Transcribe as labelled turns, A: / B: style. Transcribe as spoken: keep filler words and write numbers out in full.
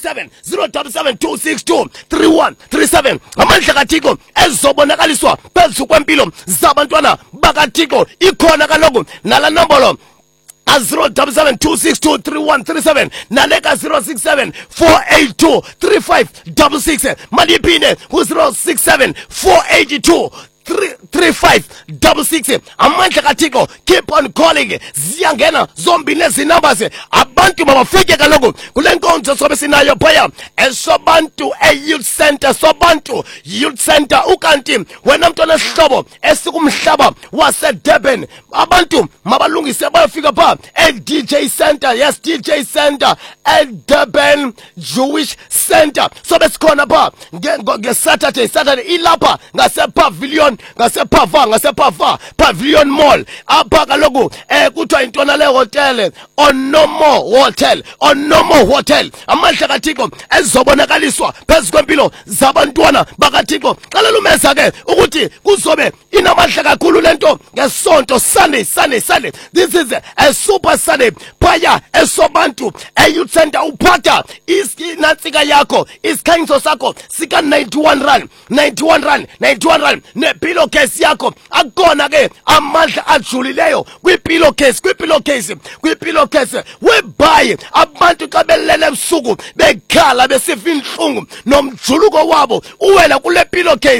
A: seven zero seven seven two six two three one three seven amandla kaThixo ezobonakaliswa phezu kwempilo zabantwana bakaThixo ikhona kaloku nala nombolo a zero seven seven two six two three one three seven naleka zero six seven four eight two three five six six malipine ku zero six seven four eight two three five six six amandla kaThixo keep on calling ziyangena zombili lezi numbers abantu mabafike kaloku kule nkonzo sobe sinayo phaya esobantu e-youth center sobantu youth center ukanti wena mntwana esihlobo esikumhlaba waseDurban abantu mabalungise bayafika pha e-D J Center yes D J Center e-Durban Jewish Center sobe sikhona pha ngeSaturday Saturday ilapha ngase-Pavilion ngasepava ngasepava Pavilion Mall apha kaloku eh kuthiwa intwana le hotel on no more hotel on no more hotel amandla kaThixo ezobonakaliswa phezu kwempilo zabantwana bakaThixo xalela umeza ke ukuthi kuzobe inamandla kakhulu lento ngesonto Sunday Sunday Sunday this is a super Sunday phaya esobantu e-youth center uphatha isinatsika yakho isikhanyiso sakho sika ninety-one rand ninety-one rand ninety-one rand nepilo case yakho akona ke amandla ajulileyo kwipilo case kwipilo case kwipilo case whereby abantu xa belele ebusuku bekhala besifa inhlungu nomjuluko wabo uwela kule pilo case